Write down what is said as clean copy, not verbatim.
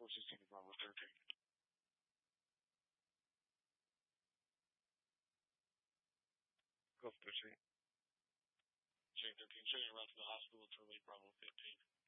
16 to Bravo 13. Go 13. J13, send you around to the hospital to relay Bravo 15.